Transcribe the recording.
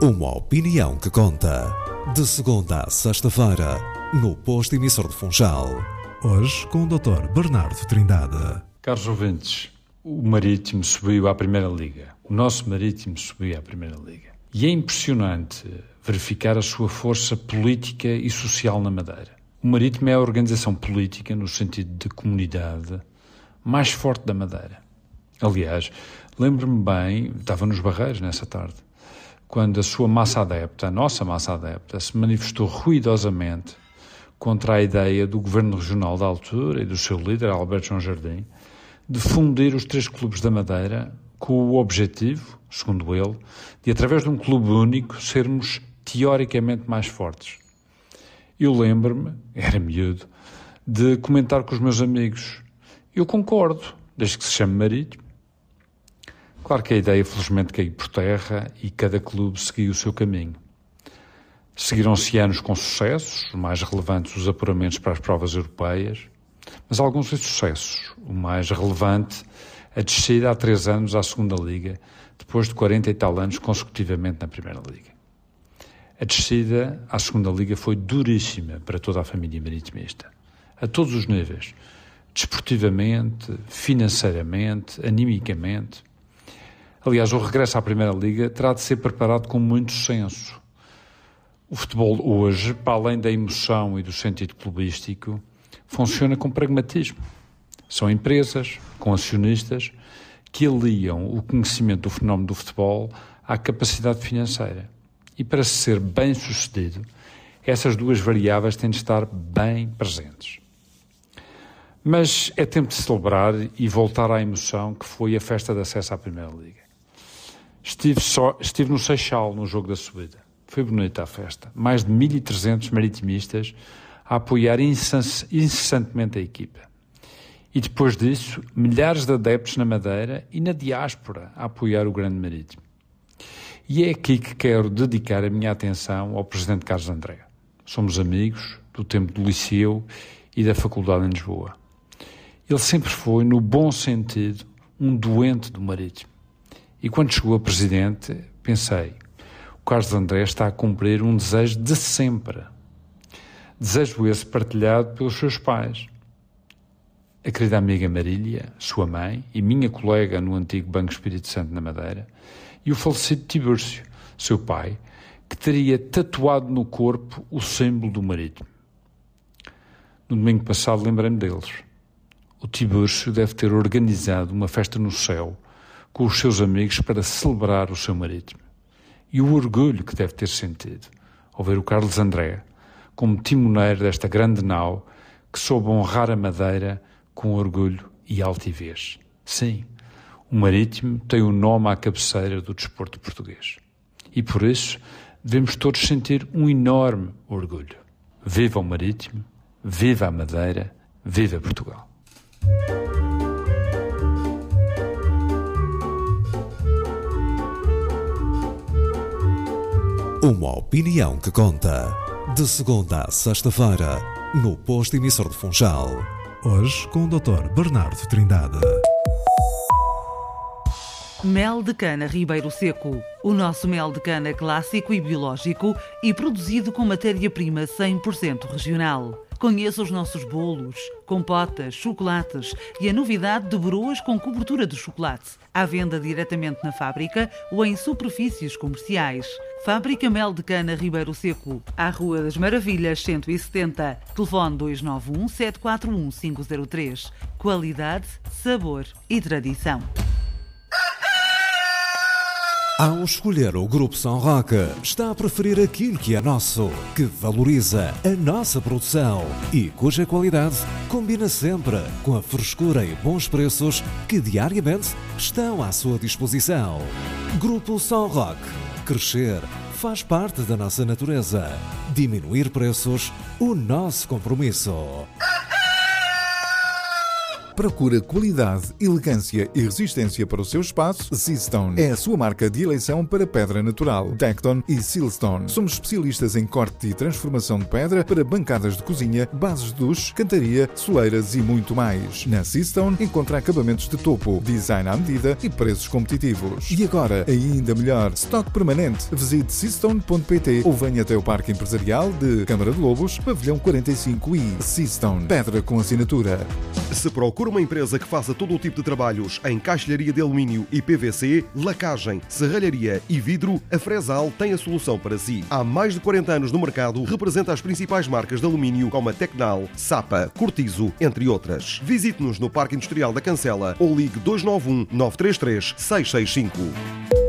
Uma opinião que conta. De segunda a sexta-feira, no posto emissor de Funchal. Hoje com o Dr. Bernardo Trindade. Caros ouvintes, o Marítimo subiu à Primeira Liga. O nosso Marítimo subiu à Primeira Liga. E é impressionante verificar a sua força política e social na Madeira. O Marítimo é a organização política, no sentido de comunidade, mais forte da Madeira. Aliás, lembro-me bem, estava nos Barreiros nessa tarde, quando a sua massa adepta, a nossa massa adepta, se manifestou ruidosamente contra a ideia do governo regional da altura e do seu líder, Alberto João Jardim, de fundir os três clubes da Madeira com o objetivo, segundo ele, de, através de um clube único, sermos teoricamente mais fortes. Eu lembro-me, era miúdo, de comentar com os meus amigos: eu concordo, desde que se chame Marítimo. Claro que a ideia, felizmente, caiu por terra e cada clube seguiu o seu caminho. Seguiram-se anos com sucessos, os mais relevantes os apuramentos para as provas europeias, mas alguns insucessos. O mais relevante, a descida há 3 anos à segunda Liga, depois de 40 e tal anos consecutivamente na Primeira Liga. A descida à segunda Liga foi duríssima para toda a família maritimista, a todos os níveis, desportivamente, financeiramente, animicamente. Aliás, o regresso à Primeira Liga terá de ser preparado com muito senso. O futebol hoje, para além da emoção e do sentido clubístico, funciona com pragmatismo. São empresas, com acionistas, que aliam o conhecimento do fenómeno do futebol à capacidade financeira. E para ser bem sucedido, essas duas variáveis têm de estar bem presentes. Mas é tempo de celebrar e voltar à emoção que foi a festa de acesso à Primeira Liga. Estive no Seixal, no jogo da subida. Foi bonita a festa. Mais de 1.300 maritimistas a apoiar incessantemente a equipa. E depois disso, milhares de adeptos na Madeira e na diáspora a apoiar o grande Marítimo. E é aqui que quero dedicar a minha atenção ao Presidente Carlos André. Somos amigos do tempo do Liceu e da Faculdade em Lisboa. Ele sempre foi, no bom sentido, um doente do Marítimo. E quando chegou a Presidente, pensei: o Carlos André está a cumprir um desejo de sempre. Desejo esse partilhado pelos seus pais. A querida amiga Marília, sua mãe, e minha colega no antigo Banco Espírito Santo na Madeira, e o falecido Tibúrcio, seu pai, que teria tatuado no corpo o símbolo do Marítimo. No domingo passado lembrei-me deles. O Tibúrcio deve ter organizado uma festa no céu com os seus amigos para celebrar o seu Marítimo. E o orgulho que deve ter sentido ao ver o Carlos André como timoneiro desta grande nau que soube honrar a Madeira com orgulho e altivez. Sim, o Marítimo tem o nome à cabeceira do desporto português. E por isso devemos todos sentir um enorme orgulho. Viva o Marítimo, viva a Madeira, viva Portugal. Uma opinião que conta. De segunda a sexta-feira, no posto emissor de Funchal. Hoje com o Dr. Bernardo Trindade. Mel de cana Ribeiro Seco. O nosso mel de cana clássico e biológico e produzido com matéria-prima 100% regional. Conheça os nossos bolos, compotas, chocolates e a novidade de broas com cobertura de chocolate. À venda diretamente na fábrica ou em superfícies comerciais. Fábrica Mel de Cana Ribeiro Seco, à Rua das Maravilhas 170, telefone 291 741 503. Qualidade, sabor e tradição. Ao escolher o Grupo São Roque, está a preferir aquilo que é nosso, que valoriza a nossa produção e cuja qualidade combina sempre com a frescura e bons preços que diariamente estão à sua disposição. Grupo São Roque. Crescer faz parte da nossa natureza. Diminuir preços, o nosso compromisso. Procura qualidade, elegância e resistência para o seu espaço? Seastone é a sua marca de eleição para pedra natural. Tecton e Sealstone. Somos especialistas em corte e transformação de pedra para bancadas de cozinha, bases de duche, cantaria, soleiras e muito mais. Na Seastone encontra acabamentos de topo, design à medida e preços competitivos. E agora, ainda melhor, estoque permanente. Visite seastone.pt ou venha até o Parque Empresarial de Câmara de Lobos, Pavilhão 45 e Seastone. Pedra com assinatura. Se procura uma empresa que faça todo o tipo de trabalhos em caixilharia de alumínio e PVC, lacagem, serralharia e vidro, a Fresal tem a solução para si. Há mais de 40 anos no mercado, representa as principais marcas de alumínio como a Tecnal, Sapa, Cortizo, entre outras. Visite-nos no Parque Industrial da Cancela ou ligue 291 933 665.